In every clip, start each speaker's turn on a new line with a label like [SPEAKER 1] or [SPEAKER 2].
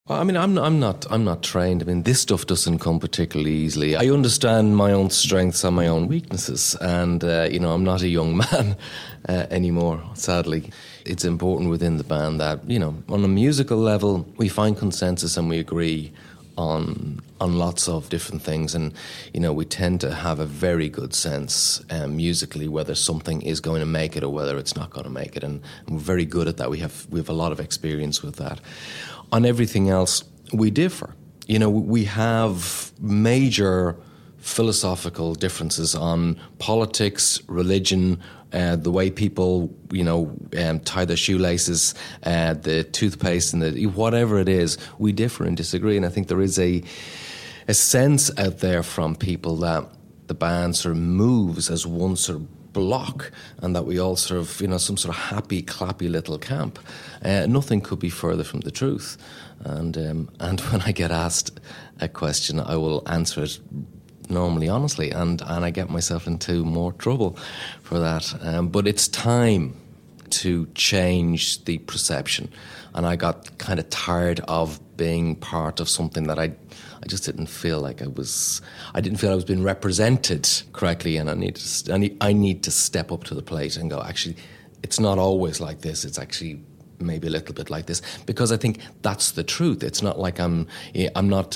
[SPEAKER 1] I mean, I'm not trained. I mean, this stuff doesn't come particularly easily. I understand my own strengths and my own weaknesses, and I'm not a young man anymore. Sadly, it's important within the band that on a musical level we find consensus and we agree on lots of different things, and we tend to have a very good sense musically whether something is going to make it or whether it's not going to make it, and we're very good at that. We have a lot of experience with that. On everything else, we differ. We have major philosophical differences on politics, religion, the way people, tie their shoelaces, the toothpaste, and whatever it is. We differ and disagree, and I think there is a sense out there from people that the band sort of moves as one sort of block, and that we all sort of, some sort of happy, clappy little camp. Nothing could be further from the truth. And when I get asked a question, I will answer it normally, honestly, and I get myself into more trouble for that. But it's time to change the perception. And I got kind of tired of being part of something that I just didn't feel like I was being represented correctly, and I need to step up to the plate and go, actually, it's not always like this. It's actually maybe a little bit like this, because I think that's the truth. It's not like I'm not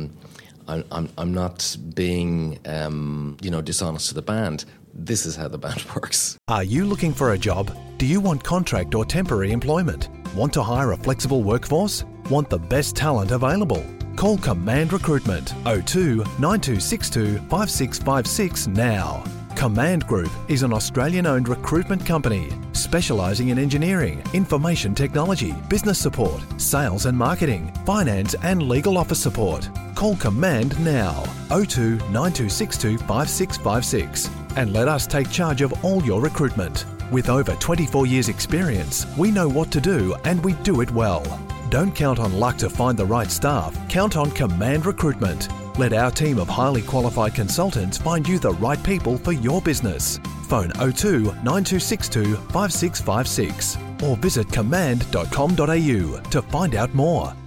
[SPEAKER 1] being dishonest to the band. This is how the band works.
[SPEAKER 2] Are you looking for a job? Do you want contract or temporary employment? Want to hire a flexible workforce? Want the best talent available? Call Command Recruitment 02 9262 5656 now. Command Group is an Australian-owned recruitment company specialising in engineering, information technology, business support, sales and marketing, finance and legal office support. Call Command now 02 9262 5656 and let us take charge of all your recruitment. With over 24 years experience, we know what to do and we do it well. Don't count on luck to find the right staff. Count on Command Recruitment. Let our team of highly qualified consultants find you the right people for your business. Phone 02 9262 5656 or visit command.com.au to find out more.